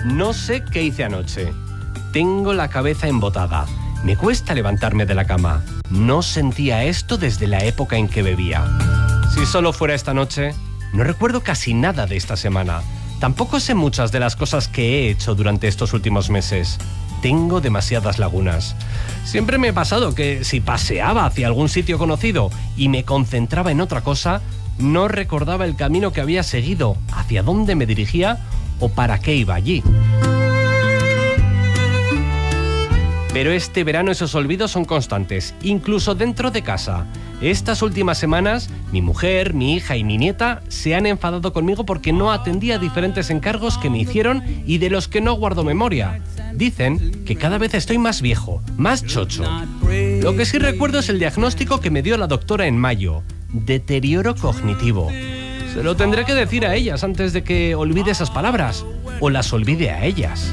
No sé qué hice anoche. Tengo la cabeza embotada. Me cuesta levantarme de la cama. No sentía esto desde la época en que bebía. Si solo fuera esta noche, no recuerdo casi nada de esta semana. Tampoco sé muchas de las cosas que he hecho durante estos últimos meses. Tengo demasiadas lagunas. Siempre me ha pasado que si paseaba hacia algún sitio conocido y me concentraba en otra cosa, no recordaba el camino que había seguido, hacia dónde me dirigía o para qué iba allí. Pero este verano esos olvidos son constantes, incluso dentro de casa. Estas últimas semanas, mi mujer, mi hija y mi nieta se han enfadado conmigo porque no atendí a diferentes encargos que me hicieron y de los que no guardo memoria. Dicen que cada vez estoy más viejo, más chocho. Lo que sí recuerdo es el diagnóstico que me dio la doctora en mayo: deterioro cognitivo. Se lo tendré que decir a ellas antes de que olvide esas palabras, o las olvide a ellas.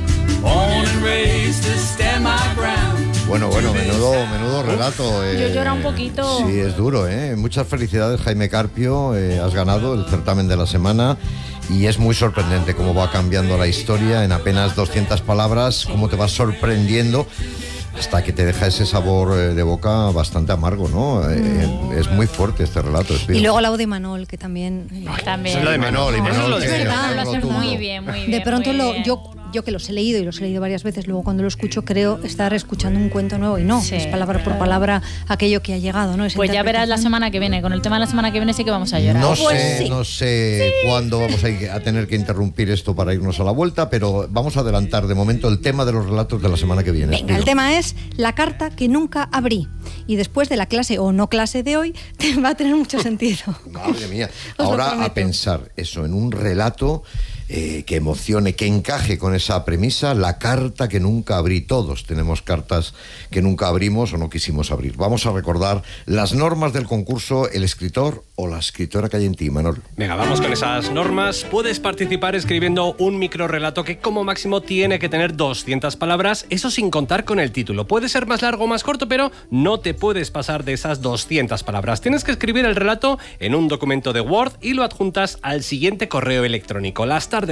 Bueno, menudo relato. Yo lloro un poquito. Sí, es duro, ¿eh? Muchas felicidades, Jaime Carpio. Has ganado el certamen de la semana y es muy sorprendente cómo va cambiando la historia en apenas 200 palabras, cómo te vas sorprendiendo hasta que te deja ese sabor de boca bastante amargo, ¿no? Es muy fuerte este relato. Y luego la voz de Manol, que también... También. Es la de Manol. Y Manol, es verdad, lo lo hace tuvo. muy bien, muy bien. De pronto muy bien. yo que los he leído y los he leído varias veces, luego cuando lo escucho creo estar escuchando un cuento nuevo y no, Sí, es palabra por palabra aquello que ha llegado, ¿no? Esa Pues ya verás la interpretación. semana que viene. Con el tema de la semana que viene sí que vamos a llorar. No sé cuándo vamos a tener que interrumpir esto para irnos a la vuelta, pero vamos a adelantar de momento el tema de los relatos de la semana que viene. Venga, el tema es la carta que nunca abrí. Y después de la clase o no clase de hoy, va a tener mucho sentido. Madre mía. Os lo Ahora a prometo. pensar eso en un relato que emocione, que encaje con esa premisa, la carta que nunca abrí. Todos tenemos cartas que nunca abrimos o no quisimos abrir. Vamos a recordar las normas del concurso, el escritor o la escritora que hay en ti, Manol. Venga, vamos con esas normas. Puedes participar escribiendo un microrrelato que como máximo tiene que tener 200 palabras, eso sin contar con el título. Puede ser más largo o más corto, pero no te puedes pasar de esas 200 palabras. Tienes que escribir el relato en un documento de Word y lo adjuntas al siguiente correo electrónico: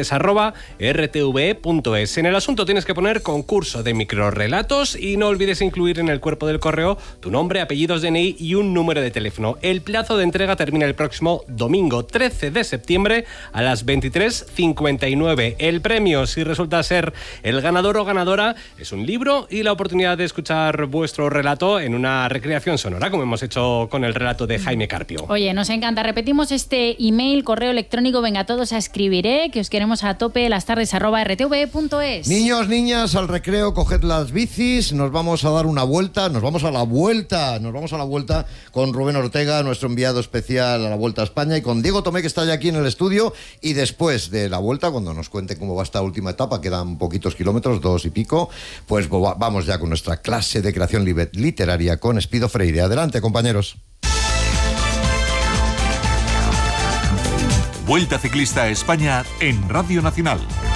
lastardes@rtve.es. En el asunto tienes que poner concurso de microrrelatos y no olvides incluir en el cuerpo del correo tu nombre, apellidos, DNI y un número de teléfono. El plazo de entrega termina el próximo domingo 13 de septiembre a las 23:59. El premio, si resulta ser el ganador o ganadora, es un libro y la oportunidad de escuchar vuestro relato en una recreación sonora, como hemos hecho con el relato de Jaime Carpio. Oye, nos encanta. Repetimos este email, correo electrónico. Venga todos a escribir, que os queremos a tope, lastardes@rtve.es. Niños, niñas, al recreo coged las bicis, nos vamos a dar una vuelta, nos vamos a la vuelta con Rubén Ortega, nuestro enviado especial a la Vuelta a España, y con Diego Tomé, que está ya aquí en el estudio, y después de la vuelta, cuando nos cuente cómo va esta última etapa, quedan poquitos kilómetros, 2 y pico, pues vamos ya con nuestra clase de creación literaria con Espido Freire. Adelante, compañeros. Vuelta Ciclista a España en Radio Nacional.